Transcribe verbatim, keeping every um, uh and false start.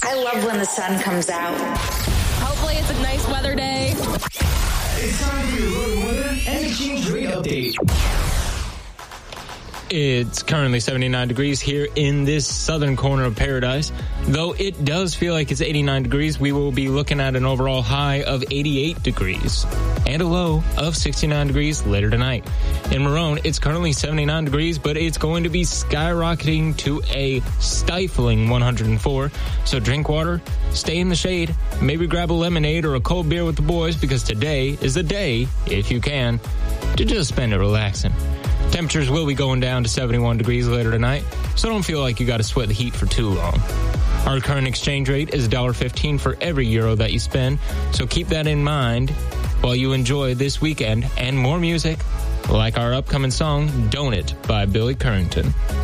I love when the sun comes out. Hopefully it's a nice weather day. It's time for your road weather and exchange rate update. It's currently seventy-nine degrees here in this southern corner of paradise. Though it does feel like it's eighty-nine degrees, we will be looking at an overall high of eighty-eight degrees and a low of sixty-nine degrees later tonight. In Marone, it's currently seventy-nine degrees, but it's going to be skyrocketing to a stifling one hundred four. So drink water, stay in the shade, maybe grab a lemonade or a cold beer with the boys, because today is the day, if you can, to just spend it relaxing. Temperatures will be going down to seventy-one degrees later tonight, so don't feel like you got to sweat the heat for too long. Our current exchange rate is one dollar fifteen for every euro that you spend, so keep that in mind while you enjoy this weekend and more music, like our upcoming song, Don't It, by Billy Currington.